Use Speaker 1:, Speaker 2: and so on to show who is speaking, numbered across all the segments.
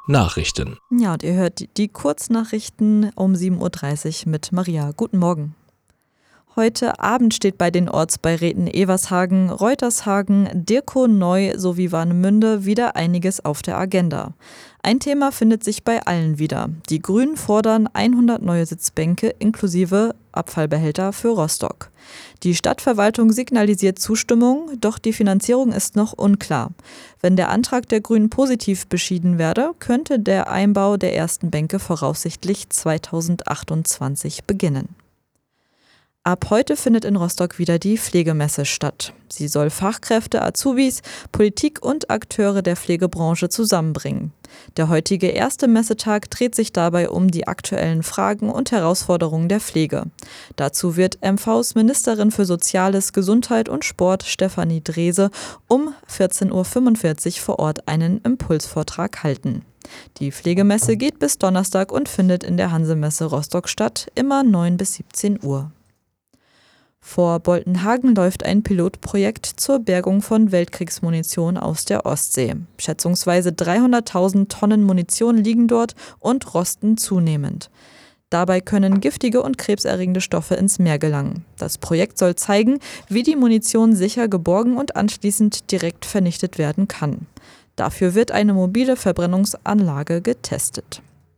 Speaker 1: Nachrichten.
Speaker 2: Ja, und ihr hört die Kurznachrichten um 7.30 Uhr mit Maria. Guten Morgen. Heute Abend steht bei den Ortsbeiräten Evershagen, Reutershagen, Dirkow-Neu sowie Warnemünde wieder einiges auf der Agenda. Ein Thema findet sich bei allen wieder. Die Grünen fordern 100 neue Sitzbänke inklusive Abfallbehälter für Rostock. Die Stadtverwaltung signalisiert Zustimmung, doch die Finanzierung ist noch unklar. Wenn der Antrag der Grünen positiv beschieden werde, könnte der Einbau der ersten Bänke voraussichtlich 2028 beginnen. Ab heute findet in Rostock wieder die Pflegemesse statt. Sie soll Fachkräfte, Azubis, Politik und Akteure der Pflegebranche zusammenbringen. Der heutige erste Messetag dreht sich dabei um die aktuellen Fragen und Herausforderungen der Pflege. Dazu wird MVs Ministerin für Soziales, Gesundheit und Sport Stefanie Drese um 14.45 Uhr vor Ort einen Impulsvortrag halten. Die Pflegemesse geht bis Donnerstag und findet in der Hansemesse Rostock statt, immer 9 bis 17 Uhr. Vor Boltenhagen läuft ein Pilotprojekt zur Bergung von Weltkriegsmunition aus der Ostsee. Schätzungsweise 300.000 Tonnen Munition liegen dort und rosten zunehmend. Dabei können giftige und krebserregende Stoffe ins Meer gelangen. Das Projekt soll zeigen, wie die Munition sicher geborgen und anschließend direkt vernichtet werden kann. Dafür wird eine mobile Verbrennungsanlage getestet.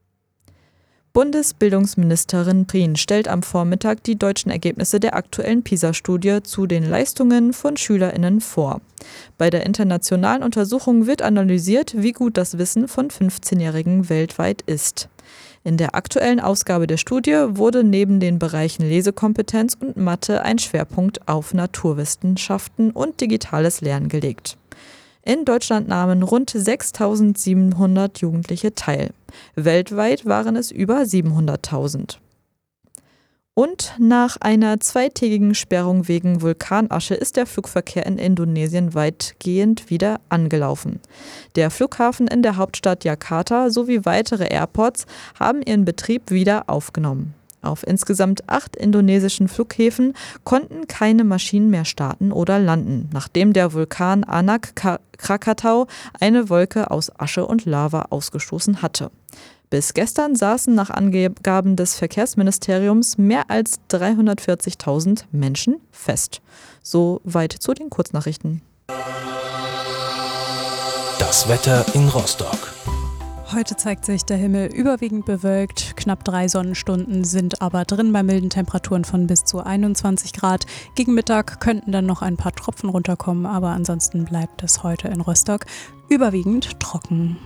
Speaker 2: Bundesbildungsministerin Prien stellt am Vormittag die deutschen Ergebnisse der aktuellen PISA-Studie zu den Leistungen von SchülerInnen vor. Bei der internationalen Untersuchung wird analysiert, wie gut das Wissen von 15-Jährigen weltweit ist. In der aktuellen Ausgabe der Studie wurde neben den Bereichen Lesekompetenz und Mathe ein Schwerpunkt auf Naturwissenschaften und digitales Lernen gelegt. In Deutschland nahmen rund 6.700 Jugendliche teil. Weltweit waren es über 700.000. Und nach einer zweitägigen Sperrung wegen Vulkanasche ist der Flugverkehr in Indonesien weitgehend wieder angelaufen. Der Flughafen in der Hauptstadt Jakarta sowie weitere Airports haben ihren Betrieb wieder aufgenommen. Auf insgesamt 8 indonesischen Flughäfen konnten keine Maschinen mehr starten oder landen, nachdem der Vulkan Anak Krakatau eine Wolke aus Asche und Lava ausgestoßen hatte. Bis gestern saßen nach Angaben des Verkehrsministeriums mehr als 340.000 Menschen fest. Soweit zu den Kurznachrichten.
Speaker 1: Das Wetter in Rostock.
Speaker 3: Heute zeigt sich der Himmel überwiegend bewölkt. Knapp 3 Sonnenstunden sind aber drin bei milden Temperaturen von bis zu 21 Grad. Gegen Mittag könnten dann noch ein paar Tropfen runterkommen, aber ansonsten bleibt es heute in Rostock überwiegend trocken.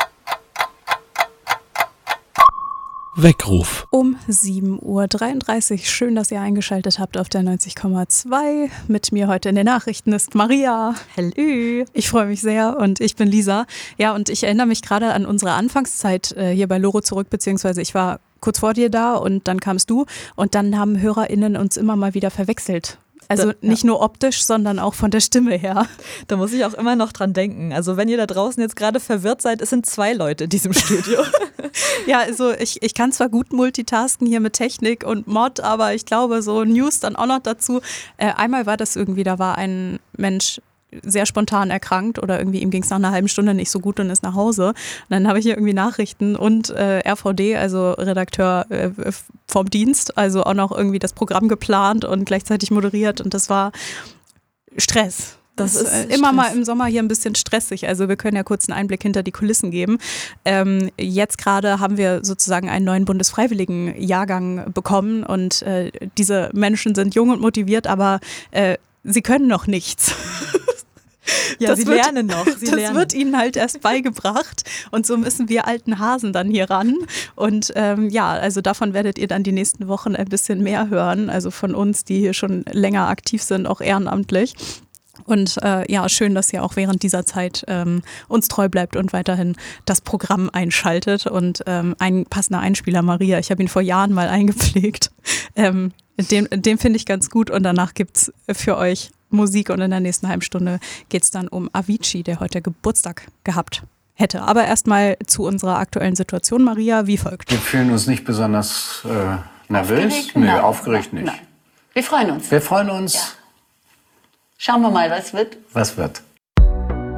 Speaker 1: Weckruf.
Speaker 3: Um 7.33 Uhr. Schön, dass ihr eingeschaltet habt auf der 90,2. Mit mir heute in den Nachrichten ist Maria.
Speaker 2: Hallo.
Speaker 3: Ich freue mich sehr und ich bin Lisa. Ja, und ich erinnere mich gerade an unsere Anfangszeit hier bei Loro zurück, beziehungsweise ich war kurz vor dir da und dann kamst du und dann haben HörerInnen uns immer mal wieder verwechselt. Also nicht nur optisch, sondern auch von der Stimme her.
Speaker 2: Da muss ich auch immer noch dran denken. Also wenn ihr da draußen jetzt gerade verwirrt seid, es sind 2 Leute in diesem Studio.
Speaker 3: Ja, also ich kann zwar gut multitasken hier mit Technik und Mod, aber ich glaube so News dann auch noch dazu. Einmal war das irgendwie, da war ein Mensch sehr spontan erkrankt oder irgendwie ihm ging es nach einer halben Stunde nicht so gut und ist nach Hause. Und dann habe ich hier irgendwie Nachrichten und RVD, also Redakteur vom Dienst, also auch noch irgendwie das Programm geplant und gleichzeitig moderiert und das war Stress. Das ist immer mal im Sommer hier ein bisschen stressig. Also wir können ja kurz einen Einblick hinter die Kulissen geben. Jetzt gerade haben wir sozusagen einen neuen Bundesfreiwilligen-Jahrgang bekommen und diese Menschen sind jung und motiviert, aber sie können noch nichts.
Speaker 2: Ja, sie lernen noch.
Speaker 3: Das wird ihnen halt erst beigebracht und so müssen wir alten Hasen dann hier ran und also davon werdet ihr dann die nächsten Wochen ein bisschen mehr hören, also von uns, die hier schon länger aktiv sind, auch ehrenamtlich. Und schön, dass ihr auch während dieser Zeit uns treu bleibt und weiterhin das Programm einschaltet. Und ein passender Einspieler, Maria, ich habe ihn vor Jahren mal eingepflegt. Den finde ich ganz gut und danach gibt's für euch Musik und in der nächsten halben Stunde geht es dann um Avicii, der heute Geburtstag gehabt hätte. Aber erstmal zu unserer aktuellen Situation, Maria, wie folgt.
Speaker 4: Wir fühlen uns nicht besonders nervös. Aufgeregt nicht.
Speaker 5: Nein. Wir freuen uns.
Speaker 4: Wir freuen uns.
Speaker 5: Ja. Schauen wir mal, was wird.
Speaker 4: Was wird?